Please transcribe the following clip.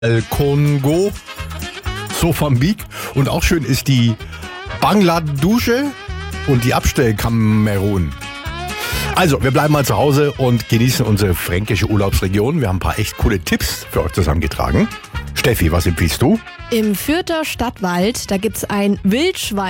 Kongo, Mosambik und auch schön ist die Bangladusche und die Abstellkamerun. Also, wir bleiben mal zu Hause und genießen unsere fränkische Urlaubsregion. Wir haben ein paar echt coole Tipps für euch zusammengetragen. Steffi, was empfiehlst du? Im Fürther Stadtwald, da gibt's ein Wildschwein.